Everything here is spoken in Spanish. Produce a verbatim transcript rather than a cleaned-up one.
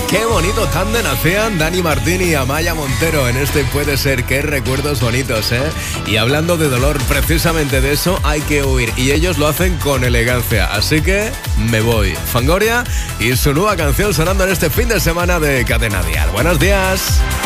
Qué bonito tándem hacían Dani Martín y Amaya Montero en este Puede Ser. Qué recuerdos bonitos, ¿eh? Y hablando de dolor, precisamente de eso hay que huir. Y ellos lo hacen con elegancia. Así que me voy. Fangoria y su nueva canción sonando en este fin de semana de Cadena Dial. Buenos días.